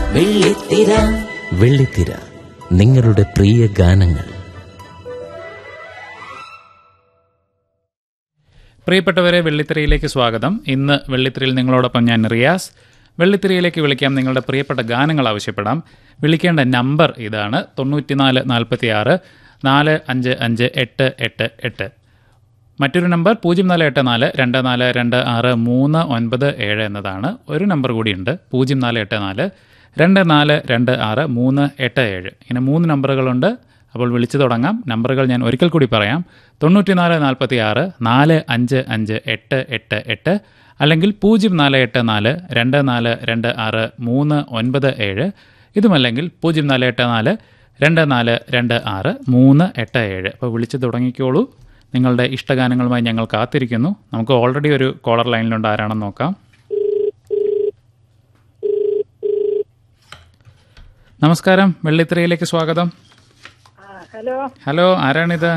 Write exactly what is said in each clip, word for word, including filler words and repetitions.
വെള്ളിത്തിര. വെള്ളിത്തിര, നിങ്ങളുടെ പ്രിയ ഗാനങ്ങൾ. പ്രിയപ്പെട്ടവരെ, വെള്ളിത്തിരയിലേക്ക് സ്വാഗതം. ഇന്ന് വെള്ളിത്തിരയിൽ നിങ്ങളോടൊപ്പം ഞാൻ റിയാസ്. വെള്ളിത്തിരയിലേക്ക് വിളിക്കാം, നിങ്ങളുടെ പ്രിയപ്പെട്ട ഗാനങ്ങൾ ആവശ്യപ്പെടാം. വിളിക്കേണ്ട നമ്പർ ഇതാണ്: തൊണ്ണൂറ്റിനാല് നാൽപ്പത്തി ആറ് നാല് അഞ്ച് അഞ്ച് എട്ട് എട്ട് എട്ട്. മറ്റൊരു നമ്പർ പൂജ്യം നാല് എട്ട് നാല് രണ്ട് നാല് രണ്ട് ആറ് മൂന്ന് ഒൻപത് ഏഴ് എന്നതാണ്. ഒരു നമ്പർ കൂടിയുണ്ട്: പൂജ്യം നാല് എട്ട് നാല് രണ്ട് നാല് രണ്ട് ആറ് മൂന്ന് എട്ട് ഏഴ്. ഇങ്ങനെ മൂന്ന് നമ്പറുകളുണ്ട്. അപ്പോൾ വിളിച്ചു തുടങ്ങാം. നമ്പറുകൾ ഞാൻ ഒരിക്കൽ കൂടി പറയാം: തൊണ്ണൂറ്റിനാല് നാൽപ്പത്തി ആറ് നാല് അഞ്ച് അഞ്ച് എട്ട് എട്ട് എട്ട്, അല്ലെങ്കിൽ പൂജ്യം നാല് എട്ട് നാല് രണ്ട് നാല് രണ്ട് ആറ് മൂന്ന് ഒൻപത് ഏഴ്. ഇതുമല്ലെങ്കിൽ പൂജ്യം നാല് എട്ട് നാല് രണ്ട് നാല് രണ്ട് ആറ് മൂന്ന് എട്ട് ഏഴ്. അപ്പോൾ വിളിച്ചു തുടങ്ങിക്കോളൂ. നിങ്ങളുടെ ഇഷ്ടഗാനങ്ങളുമായി ഞങ്ങൾ കാത്തിരിക്കുന്നു. നമുക്ക് ഓൾറെഡി ഒരു കോളർ ലൈനിലുണ്ട്. ആരാണെന്ന് നോക്കാം. നമസ്കാരം, വെള്ളിത്തിരയിലേക്ക് സ്വാഗതം. ഹലോ ഹലോ, ആരാണിത്?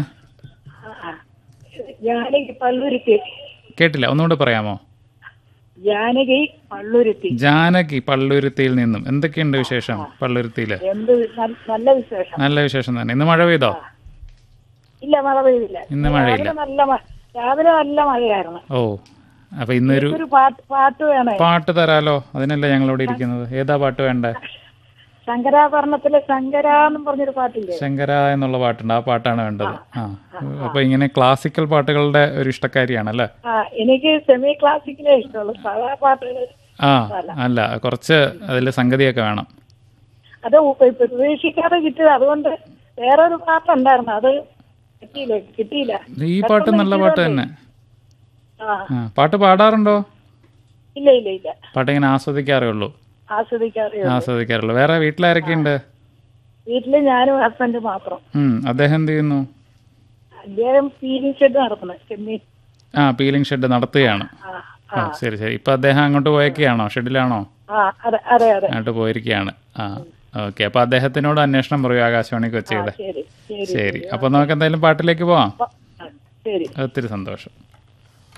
ജാനകി പള്ളുരുത്തി. കേട്ടില്ല, ഒന്നുകൂടെ പറയാമോ? ജാനകി പള്ളുരുത്തി. ജാനകി പള്ളുരുത്തിയിൽ നിന്നും. എന്തൊക്കെയുണ്ട് വിശേഷം പള്ളുരുത്തിയില്? എന്ത് നല്ല വിശേഷം. നല്ല വിശേഷം തന്നെ. ഇന്ന് മഴ പെയ്തോ? ഇല്ല, മഴ പെയ്തില്ല. ഇന്ന് മഴയില്ല. നല്ല രാവിലെ നല്ല മഴയായിരുന്നു. ഓ, അപ്പൊ ഇന്നൊരു പാട്ട് പാട്ട് വേണേ. പാട്ട് തരാലോ, അതിനല്ലേ ഞങ്ങളിവിടെ ഇരിക്കുന്നത്. ഏതാ പാട്ട് വേണ്ടേ? ശങ്കരാഭരണത്തിലെ ശങ്കര എന്നും പറഞ്ഞൊരു പാട്ടില്ലേ? ശങ്കര എന്നുള്ള പാട്ടുണ്ട്, ആ പാട്ടാണ് വേണ്ടത്. ആ, അപ്പൊ ഇങ്ങനെ ക്ലാസിക്കൽ പാട്ടുകളുടെ ഒരു ഇഷ്ടക്കാരിയാണല്ലേ? ആ, എനിക്ക് സെമി ക്ലാസിക്കലേ ഇഷ്ടമുള്ളൂ. സാധാ പാട്ടുകൾ ആ, അല്ല, കുറച്ച് അതിൽ സംഗതിയൊക്കെ വേണം. അത് പ്രതീക്ഷിക്കാതെ കിട്ടിയത്. അതുകൊണ്ട് വേറൊരു പാട്ടുണ്ടായിരുന്നു, അത് കിട്ടിയില്ല കിട്ടിയില്ല ഈ പാട്ട് നല്ല പാട്ട് തന്നെ. ആ, പാട്ട് പാടാറുണ്ടോ? ഇല്ല ഇല്ല ഇല്ല. പാട്ട് ഇങ്ങനെ ആസ്വദിക്കാറേ ഉള്ളൂ? ആസ്വദിക്കാറേ ആസ്വദിക്കാറുള്ളൂ. വേറെ വീട്ടിലാരൊക്കെ ഉണ്ട്? വീട്ടില് ഞാനും ഹസ്ബൻഡ് മാത്രം. അദ്ദേഹം എന്ത് ചെയ്യുന്നു? അദ്ദേഹം പീലിംഗ് ഷെഡ് നടത്തുന്നത്. ചെമ്മീൻ. ആ, പീലിംഗ് ഷെഡ് നടത്തുകയാണ്. ആ, ശരി ശരി. ഇപ്പൊ അദ്ദേഹം അങ്ങോട്ട് പോയേക്കാണോ? ഷെഡിലാണോ? അങ്ങോട്ട് പോയിരിക്കുകയാണ്. ആ, ഓക്കെ. അപ്പൊ അദ്ദേഹത്തിനോട് അന്വേഷണം പറയൂ, ആകാശവാണിക്ക് വെച്ചത്. ശരി. അപ്പൊ നമുക്ക് എന്തായാലും പാട്ടിലേക്ക് പോവാം. ഒത്തിരി സന്തോഷം.